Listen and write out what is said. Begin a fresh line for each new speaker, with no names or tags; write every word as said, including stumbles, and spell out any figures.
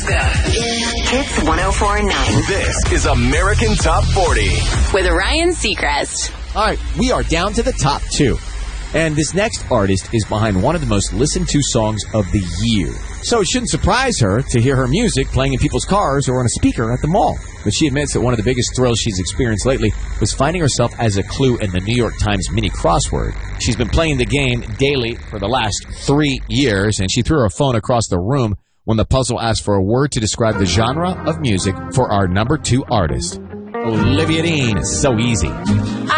Hits one oh four point nine.
This is American Top forty.
With Ryan Seacrest.
All right, we are down to the top two. And this next artist is behind one of the most listened to songs of the year. So it shouldn't surprise her to hear her music playing in people's cars or on a speaker at the mall. But she admits that one of the biggest thrills she's experienced lately was finding herself as a clue in the New York Times mini crossword. She's been playing the game daily for the last three years, and she threw her phone across the room when the puzzle asked for a word to describe the genre of music for our number two artist. Olivia Dean. So easy.